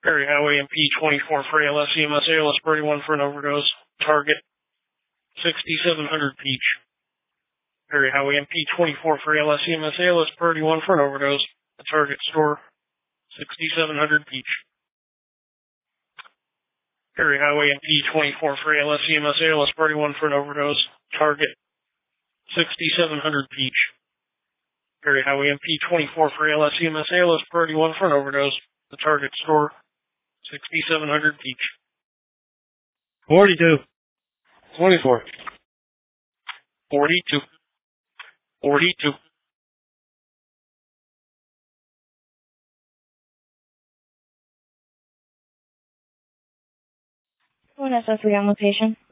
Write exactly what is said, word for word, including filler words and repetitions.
Perry Highway M P twenty-four for A L S E M S A L S thirty-one for an overdose. Target sixty-seven hundred Peach. Perry Highway M P twenty-four for A L S E M S A L S thirty-one for an overdose. The target store sixty-seven hundred Peach. Perry Highway M P twenty-four for A L S E M S A L S thirty-one for an overdose. Target sixty-seven hundred Peach. Perry Highway M P twenty-four for A L S E M S A L S thirty-one for an overdose. The target store sixty-seven hundred Peach. forty-two. twenty-four. forty-two. forty-two. one S O three on location.